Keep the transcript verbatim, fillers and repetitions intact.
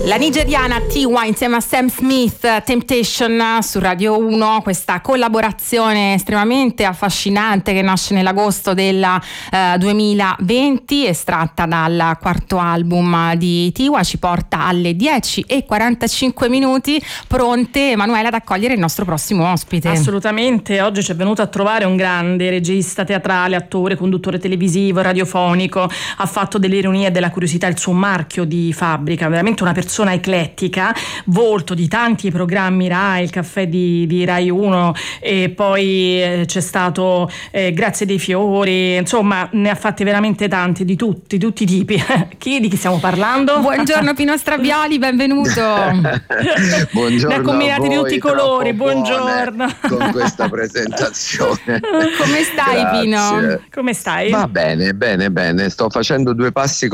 La nigeriana Tiwa insieme a Sam Smith, Temptation su Radio uno, questa collaborazione estremamente affascinante che nasce nell'agosto del eh, duemilaventi, estratta dal quarto album di Tiwa, ci porta alle dieci e quarantacinque minuti, pronte Emanuela ad accogliere il nostro prossimo ospite. Assolutamente, oggi ci è venuto a trovare un grande regista teatrale, attore, conduttore televisivo, radiofonico, ha fatto dell'ironia e della curiosità il suo marchio di fabbrica, veramente una persona eclettica, volto di tanti programmi Rai, il caffè di, di Rai uno, e poi eh, c'è stato eh, Grazie dei Fiori, insomma ne ha fatti veramente tanti, di tutti, tutti i tipi. Chi, di chi stiamo parlando? Buongiorno Pino Strabioli, benvenuto. Buongiorno, ne ha combinati di tutti i colori, buongiorno. Con questa presentazione. Come stai, Grazie. Pino? Come stai? Va bene, bene, bene, sto facendo due passi